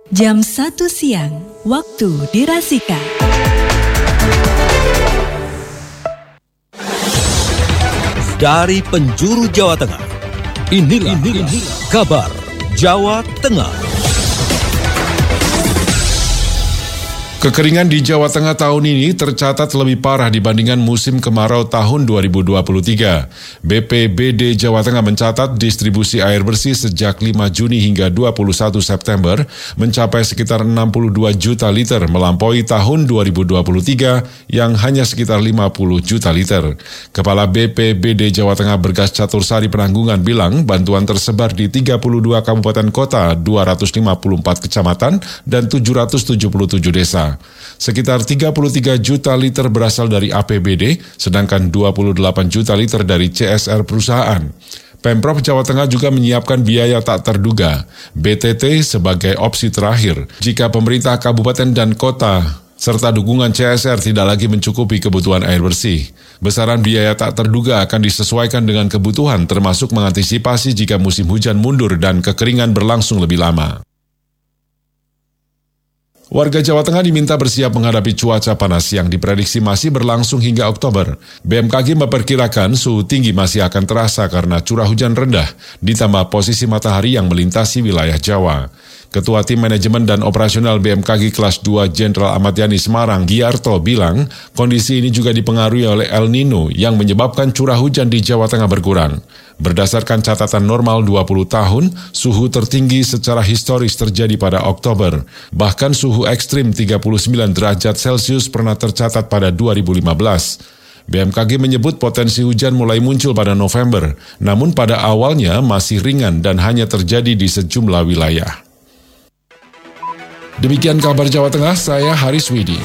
Jam 1 siang, waktu dirasika. Dari penjuru Jawa Tengah, inilah kabar Jawa Tengah. Kekeringan di Jawa Tengah tahun ini tercatat lebih parah dibandingkan musim kemarau tahun 2023. BPBD Jawa Tengah mencatat distribusi air bersih sejak 5 Juni hingga 21 September mencapai sekitar 62 juta liter, melampaui tahun 2023 yang hanya sekitar 50 juta liter. Kepala BPBD Jawa Tengah Bergas Catursari Penanggungan bilang bantuan tersebar di 32 kabupaten kota, 254 kecamatan, dan 777 desa. Sekitar 33 juta liter berasal dari APBD, sedangkan 28 juta liter dari CSR perusahaan. Pemprov Jawa Tengah juga menyiapkan biaya tak terduga, BTT, sebagai opsi terakhir jika pemerintah kabupaten dan kota serta dukungan CSR tidak lagi mencukupi kebutuhan air bersih. Besaran biaya tak terduga akan disesuaikan dengan kebutuhan, termasuk mengantisipasi jika musim hujan mundur dan kekeringan berlangsung lebih lama. Warga Jawa Tengah diminta bersiap menghadapi cuaca panas yang diprediksi masih berlangsung hingga Oktober. BMKG memperkirakan suhu tinggi masih akan terasa karena curah hujan rendah, ditambah posisi matahari yang melintasi wilayah Jawa. Ketua Tim Manajemen dan Operasional BMKG Kelas 2 Jenderal Ahmad Yani Semarang, Giarto, bilang kondisi ini juga dipengaruhi oleh El Nino yang menyebabkan curah hujan di Jawa Tengah berkurang. Berdasarkan catatan normal 20 tahun, suhu tertinggi secara historis terjadi pada Oktober. Bahkan suhu ekstrim 39 derajat Celcius pernah tercatat pada 2015. BMKG menyebut potensi hujan mulai muncul pada November, namun pada awalnya masih ringan dan hanya terjadi di sejumlah wilayah. Demikian kabar Jawa Tengah, saya Haris Widi.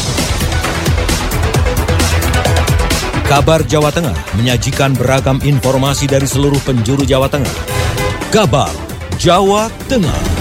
Kabar Jawa Tengah menyajikan beragam informasi dari seluruh penjuru Jawa Tengah. Kabar Jawa Tengah.